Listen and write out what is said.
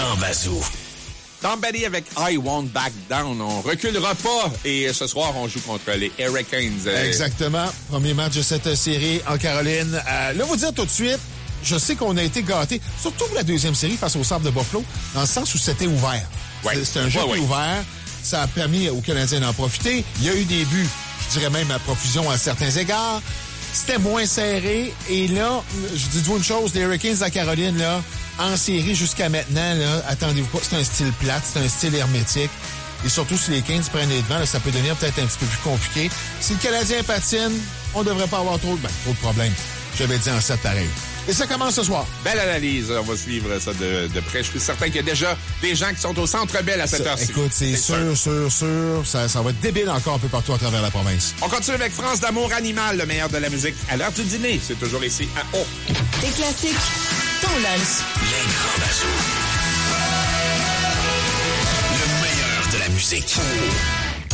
grands bazous. Tom Petty avec I Won't Back Down. On reculera pas. Et ce soir, on joue contre les Hurricanes. Exactement. Premier match de cette série en Caroline. Là, vous dire tout de suite, je sais qu'on a été gâtés, surtout pour la deuxième série face au Sabres de Buffalo, dans le sens où c'était ouvert. Ouais. C'est un jeu qui est ouvert. Ça a permis aux Canadiens d'en profiter. Il y a eu des buts, je dirais même à profusion à certains égards. C'était moins serré. Et là, je dis-vous une chose, les Hurricanes de la Caroline, là, en série jusqu'à maintenant, là, attendez-vous pas, c'est un style plate, c'est un style hermétique. Et surtout, si les Kings prennent les devants, là, ça peut devenir peut-être un petit peu plus compliqué. Si le Canadien patine, on devrait pas avoir trop de problèmes. J'avais dit en 7 pareil. Et ça commence ce soir. Belle analyse. On va suivre ça de près. Je suis certain qu'il y a déjà des gens qui sont au Centre Bell à cette heure-ci. Écoute, c'est sûr. Ça va être débile encore un peu partout à travers la province. On continue avec France d'amour animal, le meilleur de la musique à l'heure du dîner. C'est toujours ici à O. Des classiques, ton lunch. Les grands bazous. Le meilleur de la musique.